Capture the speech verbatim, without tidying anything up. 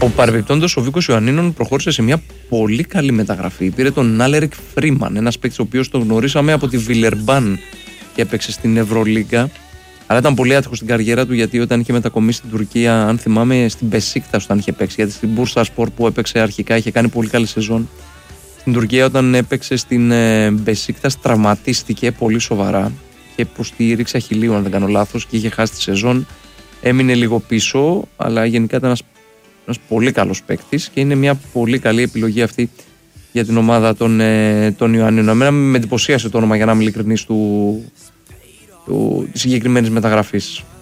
Ο παρεμπιπτόντος ο Βίκος Ιωαννίνων προχώρησε σε μια πολύ καλή μεταγραφή. Πήρε τον Άλερικ Φρίμαν, ένας παίκτης ο οποίος τον γνωρίσαμε από τη Βιλερμπάν και έπαιξε στην Ευρωλίγκα. Αλλά ήταν πολύ άτυχος στην καριέρα του, γιατί όταν είχε μετακομίσει στην Τουρκία, αν θυμάμαι, στην Μπεσίκτας όταν είχε παίξει. Γιατί στην Μπούρσασπορ που έπαιξε αρχικά είχε κάνει πολύ καλή σεζόν. Στην Τουρκία, όταν έπαιξε στην Μπεσίκτας, τραυματίστηκε πολύ σοβαρά και υποστήριξε αχιλλίου, αν δεν κάνω λάθος, και είχε χάσει τη σεζόν. Έμεινε λίγο πίσω, αλλά γενικά ήταν ένας, ένας πολύ καλός παίκτης και είναι μια πολύ καλή επιλογή αυτή για την ομάδα των, των Ιωαννίνων. Εμένα με εντυπωσίασε το όνομα, για να είμαι ειλικρινής, του, του, της συγκεκριμένης μεταγραφής.